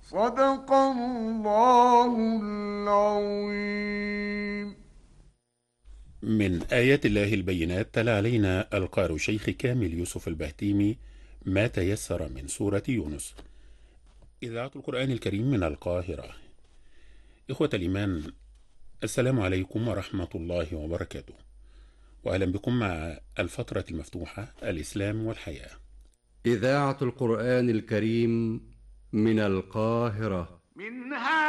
صدق الله العظيم. من آيات الله البينات تلا علينا القارئ شيخ كامل يوسف البهتيمي ما تيسر من سورة يونس. إذاعة القرآن الكريم من القاهرة. إخوة الإيمان، السلام عليكم ورحمة الله وبركاته، وأهلا بكم مع الفترة المفتوحة الإسلام والحياة. إذاعة القرآن الكريم من القاهرة. منها